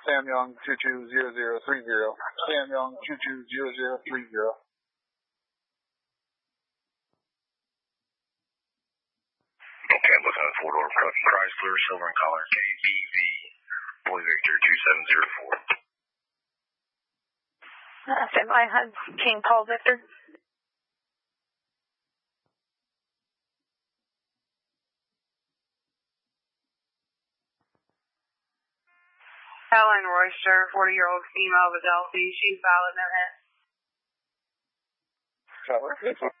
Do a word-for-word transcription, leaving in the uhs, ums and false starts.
Sam Young two two zero zero three zero. Sam Young two two zero zero three zero. Okay, I'm looking at the four-door Chrysler, silver in color, K B V, Boy Victor two seven zero four. Uh, Semi had King Paul Victor. Helen Royster, forty-year-old female of Adelphi. She's valid, no hit. That works.